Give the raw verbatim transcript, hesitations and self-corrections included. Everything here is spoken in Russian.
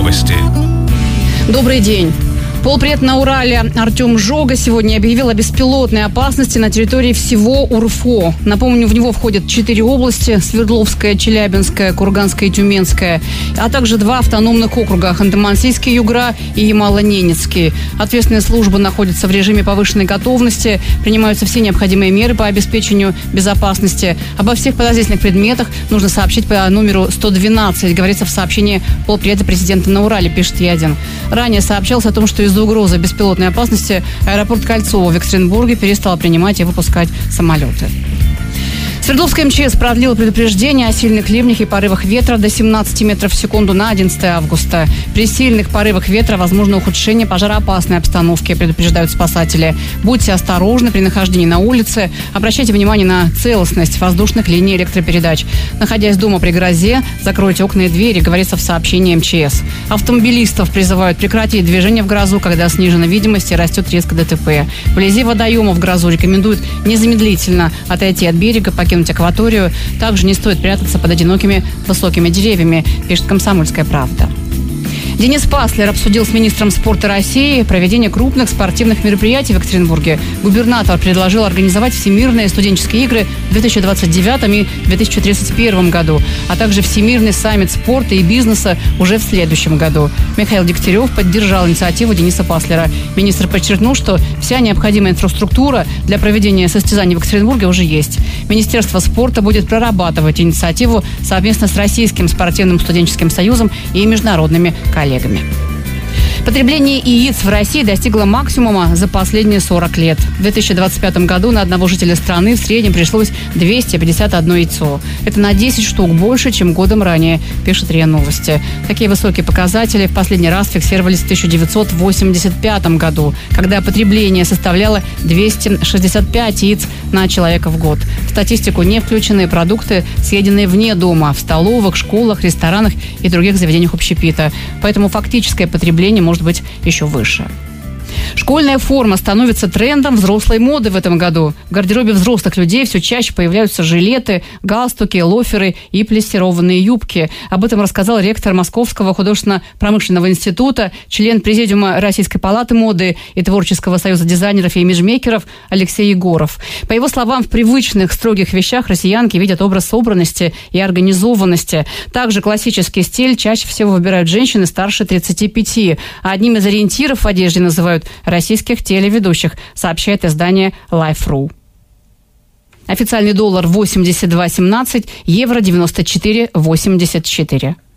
Новости. Добрый день. Полпред на Урале Артем Жога сегодня объявил о беспилотной опасности на территории всего УРФО. Напомню, в него входят четыре области – Свердловская, Челябинская, Курганская и Тюменская, а также два автономных округа – Ханты-Мансийский, Югра и Ямало-Ненецкий. Ответственные службы находятся в режиме повышенной готовности, принимаются все необходимые меры по обеспечению безопасности. Обо всех подозрительных предметах нужно сообщить по номеру сто двенадцать, говорится в сообщении полпреда президента на Урале, пишет Ядин. Ранее сообщалось о том, что из-за угрозы беспилотной опасности аэропорт Кольцово в Екатеринбурге перестал принимать и выпускать самолеты. Свердловская МЧС продлила предупреждение о сильных ливнях и порывах ветра до семнадцати метров в секунду на одиннадцатое августа. При сильных порывах ветра возможно ухудшение пожароопасной обстановки, предупреждают спасатели. Будьте осторожны при нахождении на улице. Обращайте внимание на целостность воздушных линий электропередач. Находясь дома при грозе, закройте окна и двери, говорится в сообщении МЧС. Автомобилистов призывают прекратить движение в грозу, когда снижена видимость и растет риск ДТП. Вблизи водоема в грозу рекомендуют незамедлительно отойти от берега, покинуть акваторию. Также не стоит прятаться под одинокими высокими деревьями, пишет «Комсомольская правда». Денис Паслер обсудил с министром спорта России проведение крупных спортивных мероприятий в Екатеринбурге. Губернатор предложил организовать Всемирные студенческие игры в две тысячи двадцать девятом и две тысячи тридцать первом году, а также Всемирный саммит спорта и бизнеса уже в следующем году. Михаил Дегтярев поддержал инициативу Дениса Паслера. Министр подчеркнул, что вся необходимая инфраструктура для проведения состязаний в Екатеринбурге уже есть. Министерство спорта будет прорабатывать инициативу совместно с Российским спортивным студенческим союзом и международными коллегами. Потребление яиц в России достигло максимума за последние сорок лет. В две тысячи двадцать пятом году на одного жителя страны в среднем пришлось двести пятьдесят одно яйцо. Это на десять штук больше, чем годом ранее, пишет РИА Новости. Такие высокие показатели в последний раз фиксировались в тысяча девятьсот восемьдесят пятом году, когда потребление составляло двести шестьдесят пять яиц на человека в год. В статистику не включены продукты, съеденные вне дома, в столовых, школах, ресторанах и других заведениях общепита. Поэтому фактическое потребление может быть еще выше. Школьная форма становится трендом взрослой моды в этом году. В гардеробе взрослых людей все чаще появляются жилеты, галстуки, лоферы и плессированные юбки. Об этом рассказал ректор Московского художественно-промышленного института, член Президиума Российской палаты моды и Творческого союза дизайнеров и имиджмейкеров Алексей Егоров. По его словам, в привычных строгих вещах россиянки видят образ собранности и организованности. Также классический стиль чаще всего выбирают женщины старше тридцати пяти. А одним из ориентиров в одежде называют российских телеведущих, сообщает издание Life точка ру. Официальный доллар восемьдесят два семнадцать, евро девяносто четыре восемьдесят четыре.